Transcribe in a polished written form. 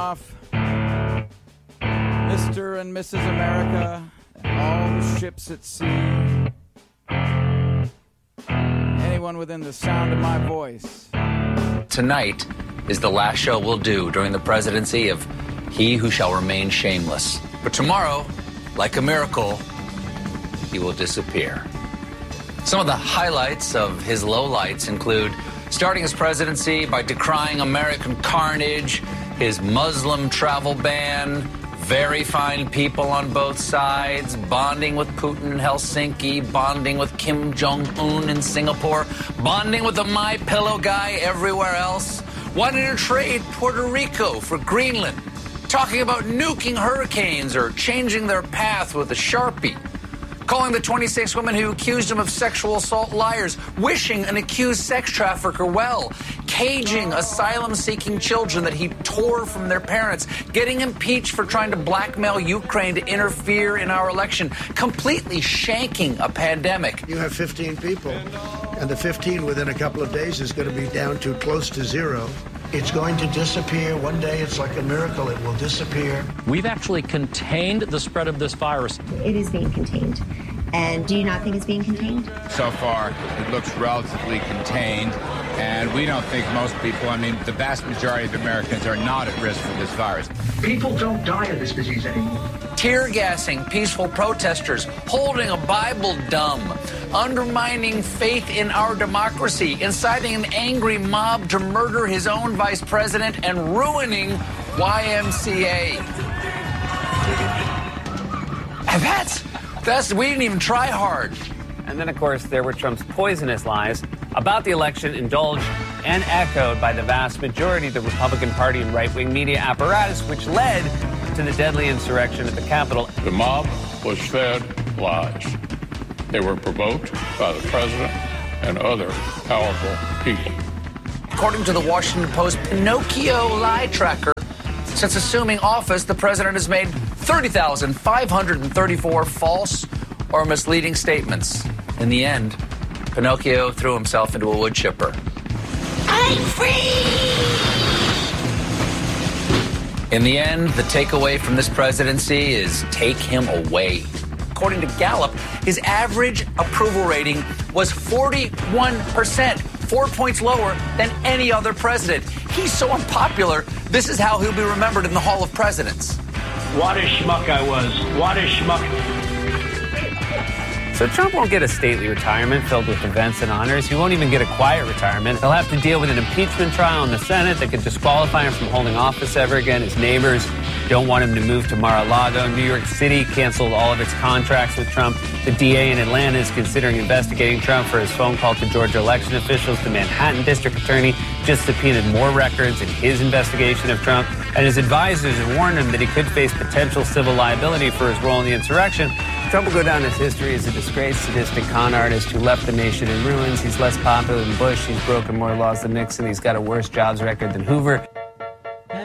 off Mr. and Mrs. America and all the ships at sea. Anyone within the sound of my voice. Tonight is the last show we'll do during the presidency of He Who Shall Remain Shameless. But tomorrow, like a miracle, he will disappear. Some of the highlights of his lowlights include starting his presidency by decrying American carnage, his Muslim travel ban, very fine people on both sides, bonding with Putin in Helsinki, bonding with Kim Jong-un in Singapore, bonding with the MyPillow guy everywhere else, wanting to trade Puerto Rico for Greenland, talking about nuking hurricanes or changing their path with a Sharpie, calling the 26 women who accused him of sexual assault liars, wishing an accused sex trafficker well, caging asylum-seeking children that he tore from their parents, getting impeached for trying to blackmail Ukraine to interfere in our election, completely shanking a pandemic. You have 15 people, and the 15 within a couple of days is going to be down to close to zero. It's going to disappear. One day, it's like a miracle. It will disappear. We've actually contained the spread of this virus. It is being contained. And do you not think it's being contained? So far, it looks relatively contained. And we don't think most people, the vast majority of Americans are not at risk for this virus. People don't die of this disease anymore. Tear gassing peaceful protesters, holding a Bible dumb, undermining faith in our democracy, inciting an angry mob to murder his own vice president, and ruining YMCA. And that's we didn't even try hard. And then, of course, there were Trump's poisonous lies about the election, indulged and echoed by the vast majority of the Republican Party and right-wing media apparatus, which led to the deadly insurrection at the Capitol. The mob was fed lies. They were provoked by the president and other powerful people. According to the Washington Post Pinocchio lie tracker, since assuming office, the president has made 30,534 false or misleading statements. In the end, Pinocchio threw himself into a wood chipper. I'm free! In the end, the takeaway from this presidency is take him away. According to Gallup, his average approval rating was 41%, 4 points lower than any other president. He's so unpopular, this is how he'll be remembered in the Hall of Presidents. What a schmuck I was. What a schmuck. So Trump won't get a stately retirement filled with events and honors. He won't even get a quiet retirement. He'll have to deal with an impeachment trial in the Senate that could disqualify him from holding office ever again. His neighbors don't want him to move to Mar-a-Lago. New York City canceled all of its contracts with Trump. The DA in Atlanta is considering investigating Trump for his phone call to Georgia election officials. The Manhattan District Attorney just subpoenaed more records in his investigation of Trump. And his advisors have warned him that he could face potential civil liability for his role in the insurrection. Trump will go down in history as a disgraced, sadistic con artist who left the nation in ruins. He's less popular than Bush. He's broken more laws than Nixon. He's got a worse jobs record than Hoover.